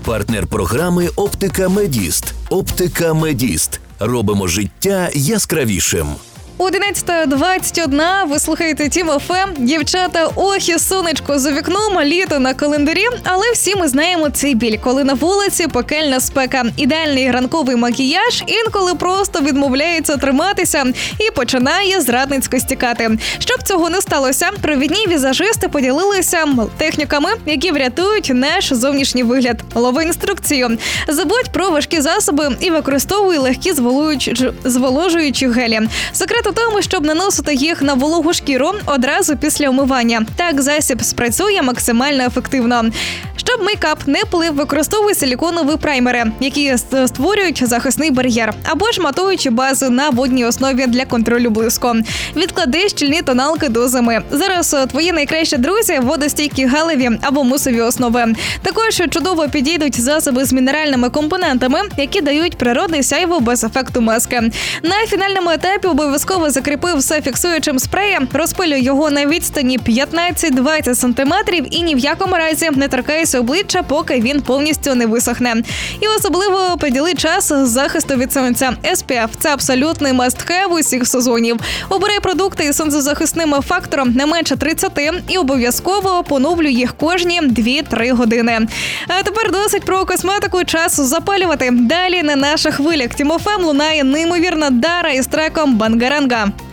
Партнер програми «Оптика Медіст». «Оптика Медіст». Робимо життя яскравішим. 11:21, ви слухаєте Тім ФМ. Дівчата, ох і сонечко за вікном, літо на календарі, але всі ми знаємо цей біль, коли на вулиці пекельна спека. Ідеальний ранковий макіяж інколи просто відмовляється триматися і починає зрадницько стікати. Щоб цього не сталося, провідні візажисти поділилися техніками, які врятують наш зовнішній вигляд. Лови інструкцію. Забудь про важкі засоби і використовуй легкі зволожуючі гелі. Секрет у тому, щоб наносити їх на вологу шкіру одразу після омивання. Так засіб спрацює максимально ефективно. Щоб мейкап не плив, використовуй силіконові праймери, які створюють захисний бар'єр, або ж матуючі бази на водній основі для контролю блиску. Відклади щільні тоналки до зими. Зараз твої найкращі друзі – водостійкі гелеві або мусові основи. Також чудово підійдуть засоби з мінеральними компонентами, які дають природне сяйво без ефекту маски. На фінальному етапі обов'язково закріпи все фіксуючим спреєм, розпилюй його на відстані 15-20 см і ні в якому разі не торкайся обличчя, поки він повністю не висохне. І особливо приділи час захисту від сонця. SPF – це абсолютний must-have усіх сезонів. Обирай продукти із сонцезахисним фактором не менше 30 і обов'язково поновлюй їх кожні 2-3 години. А тепер досить про косметику, час запалювати. Далі на наших хвилях Тім ФМ лунає неймовірна Дара із треком «Бангаранга».